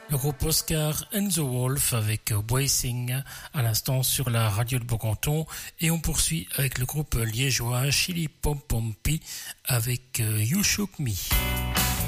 Le groupe Oscar and the Wolf avec Wacing à l'instant sur la radio de Beaucanton, et on poursuit avec le groupe liégeois Chili Pom Pompi avec You Shook Me.